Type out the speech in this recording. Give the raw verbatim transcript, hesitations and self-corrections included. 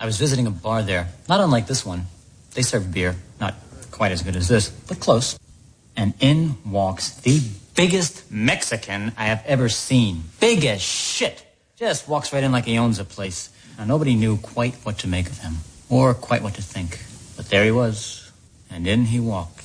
I was visiting a bar there, not unlike this one. They serve beer, not quite as good as this, but close. And in walks the biggest Mexican I have ever seen. Big as shit. Just walks right in like he owns the place. Now, nobody knew quite what to make of him, or quite what to think. But there he was, and in he walked.